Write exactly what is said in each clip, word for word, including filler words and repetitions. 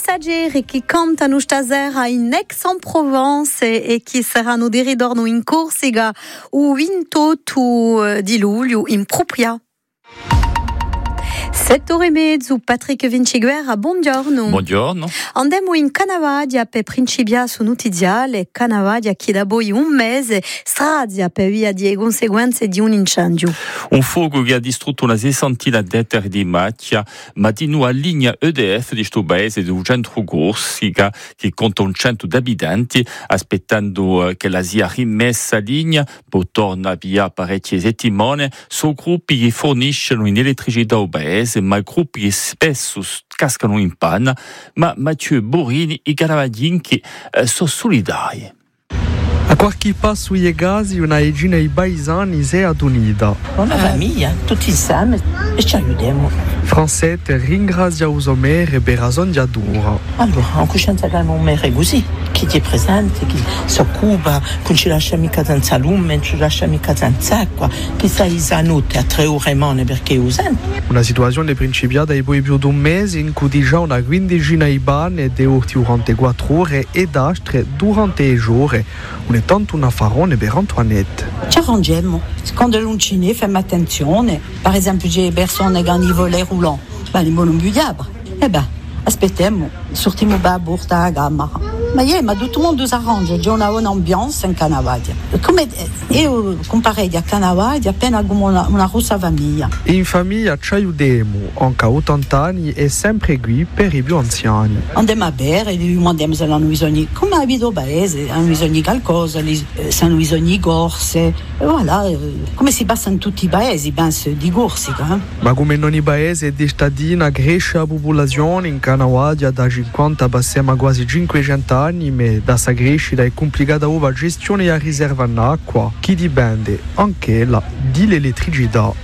passaggeri che cantano stasera in Aix-en-Provence e, e che saranno di ritorno in Corsica il ventotto di luglio in Propria. Sette ore e mezzo, Patrick Vinciguerra, buongiorno. Buongiorno. Andiamo in Canavadia per principiare su notiziale. Canavadia che da poi un mese strazia per via di conseguenze di un incendio. Un fuoco che ha distrutto una sessantina di ettari di macchia, ma di nuovo a linea E D F di questo paese di un centro Corsica che conta un cento di abitanti, aspettando che la sia rimessa a linea, poi torna via parecchie settimane. Sono gruppi che forniscono in elettricità al paese, ma gruppi che spesso cascano in panna, ma Mathieu Borini e Canavadinchi eh, sono solidari. A qualche passo i gasi una regina i paesani si è adunita. Una famiglia, tutti insieme e ci aiutiamo. Francette ringrazia Usomere per ragione di adura. Allora, ho coscienza che non è così, chi ti è presente, chi si occupa, non ci lascia mica senza lume, non ci lascia mica senza acqua, che sai la notte a tre ore mone perché usano. Una situazione principiata poi più di un mese in cui già una quindicina di bane di orti durante quattro ore e d'astre durante i giorni. Non è tanto un affarone per Antoinette. Ci arrangiamo. Quando l'uncine facciamo attenzione. Per esempio, c'è persone che hanno i volets roulants. Ben, li vogliono buiare. E beh, aspettiamo. Sortiamo da borta a gamma. Ma yeah, ma tutto il mondo si arrangia. C'è una buona ambiance in Canavadia. Come io comparei a Canavadia appena come una, una rossa famiglia. In famiglia ci aiutiamo. Anche a ottanta anni e sempre qui per i più anziani. Andiamo a bere, gli mandiamo se hanno bisogno. Come abito paese, hanno bisogno di qualcosa, se hanno bisogno di corse. E voilà, come si passa in tutti i paesi, penso, di Corsica. Eh? Ma come in ogni paese di stadina cresce la popolazione, in Canavadia da cinquanta passiamo a quasi cinquecento anni, ma da questa crescita è complicata la gestione della riserva d'acqua, che dipende anche la dell'elettricità.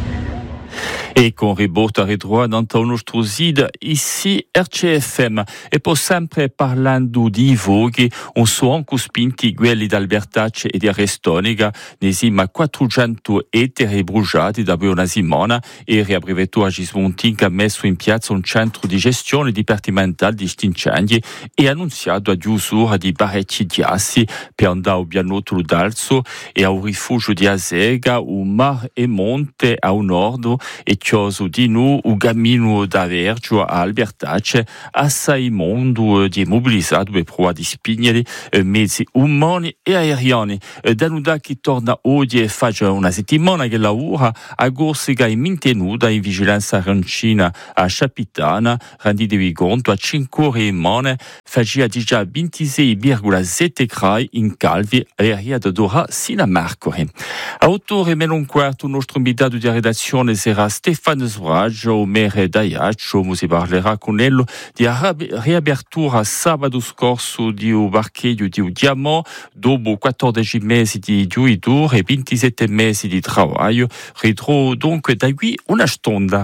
E con riborto a ritrovato nel nostro sito ici R C F M e poi sempre parlando di voghi un suo anche spinti quelli d'Albertacce e di Arestonica nesima quattrocento ettari bruciati da una settimana e riaprivettura Gismontin che ha messo in piazza un centro di gestione dipartimentale di questi incendi e annunciato a chiusura di parecchi chiassi per andare al pianotolo d'Alzo e a un rifugio di Asega, un mar e monte a un nord e chioso di nu un cammino da Vergio a Albertacce assai mondo di mobilizzato per provare di spignere mezzi umani e aeriani. Danuda che torna oggi e fa già una settimana che lavora a Corsica è mantenuta in vigilanza arancina a Capitana, renditevi conto a cinque ore e mane faceva già ventisei virgola sette gradi in Calvi aerea da Dora sino a Marcore. A otto ore meno un quarto il nostro invitato di redazione sarà Stefano Svraggio, maire d'Ajaccio, si parlerà con lui di riapertura sabato scorso di un barcheggio di un diamant dopo quattordici mesi di giuitura e ventisette mesi di lavoro. Ritrovo dunque da qui una stonda.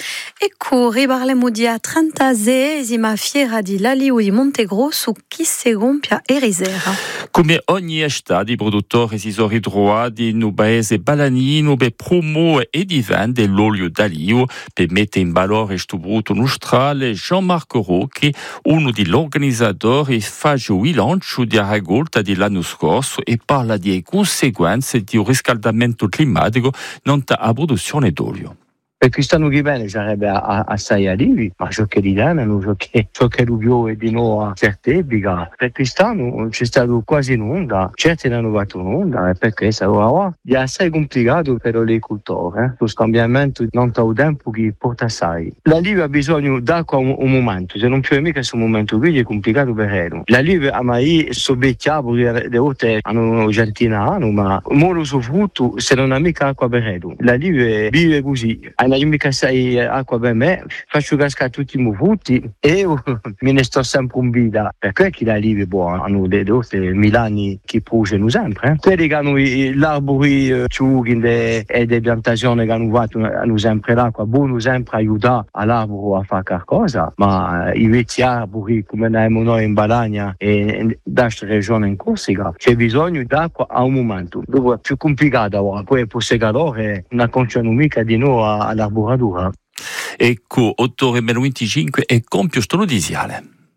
Ecco, riparliamo di trentaseiesima fiera di Laliu di Montegrosso che si compie a Erisera. Come ogni estate i produttori si sono ritrovati in un paese balanino per promuovere e di vendere l'olio d'alio per mettere in valore questo prodotto nostrale. Jean-Marc Rocchi, uno degli organizzatori, fa il bilancio della raccolta dell'anno scorso e parla di conseguenze di un riscaldamento climatico non a produzione d'olio. Per quest'anno che viene sarebbe assai arrivi, ma ciò che ridanno, ciò che, ciò che piove di nuovo a certebica. Per quest'anno c'è stato quasi un'onda, certi ne hanno fatto un'onda, e per questo allora, è assai complicato per l'agricoltore, eh? Lo scambiamento non ha un tempo che porta assai. La live ha bisogno d'acqua un, un momento, se non piove mica su un momento, quindi è complicato per loro. La live a mai sobbecchiato le volte hanno giardinato, ma moro su frutto se non ha mica acqua per loro. La live vive così. Non mica sai acqua per me, faccio cascare tutti i miei frutti e io me ne sto sempre in vita. Perché che la live buona? Hanno delle Milani che producono sempre. Eh? Quelli che hanno l'arbori e le piantagioni che hanno fatto hanno sempre l'acqua, buono sempre aiutare all'arboro a fare qualcosa, ma i vecchi arbori come abbiamo noi in Balagna e da questa regione in Corsica c'è bisogno d'acqua a un momento. Dopo è più complicato ora, poi per segadore non conciano mica di nuovo all'arburatura. Ecco, otto ore meno venticinque e compio sto notiziale.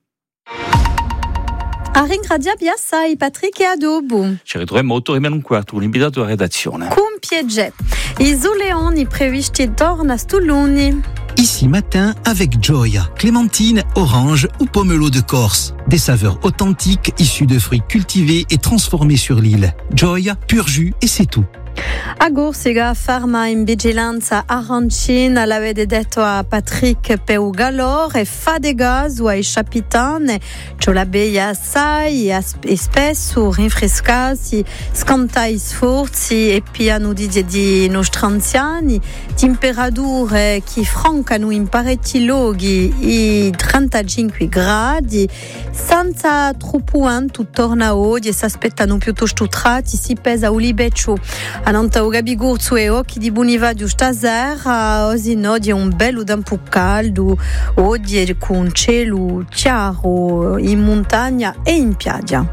A ringradia Biassai, Patrick e Adobo. Ci ritroviamo otto e meno un quarto, l'invitato della redazione. Cum piegge. I Zuleoni previsti torna Stuluni. Ici matin avec Joya, clémentine, orange ou pomelo de Corse. Des saveurs authentiques issues de fruits cultivés et transformés sur l'île. Joya, pur jus et c'est tout. Agur siga farma in vigilanza arancina l'avete detto a Patrick Peugalor e fadega sui capitane c'ho la beia assai e spesso rinfrescasi scantai sforzi e piano di di nostri anziani temperature che francano in parecchi luoghi i trentacinque gradi senza troppo anto torna oggi e si aspettano piuttosto tratti si pesa Ulibeccio Ananta o Gabigurzu e occhi di Buniva di Stasera, osino di un bello da un po' caldo, oggi con cielo chiaro in montagna e in piaggia.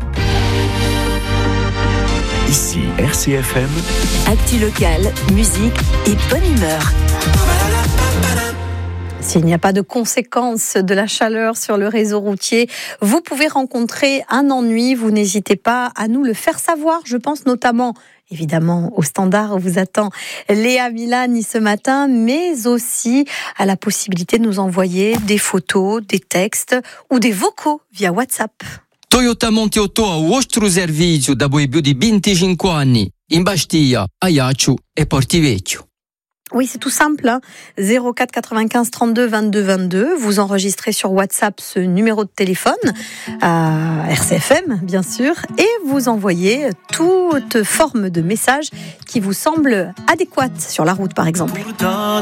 Ici R C F M. Actu locale, musique et bonne humeur. S'il n'y a pas de conséquences de la chaleur sur le réseau routier, vous pouvez rencontrer un ennui. Vous n'hésitez pas à nous le faire savoir. Je pense notamment, évidemment, au standard où vous attend Léa Milani ce matin, mais aussi à la possibilité de nous envoyer des photos, des textes ou des vocaux via WhatsApp. Toyota Monte a vostro servizio da più di venticinque anni in Bastia, Ajaccio e Portivecchio. Oui, c'est tout simple, hein. zéro quatre quatre-vingt-quinze trente-deux vingt-deux vingt-deux. Vous enregistrez sur WhatsApp ce numéro de téléphone, à R C F M, bien sûr, et vous envoyez toute forme de message qui vous semble adéquate sur la route, par exemple.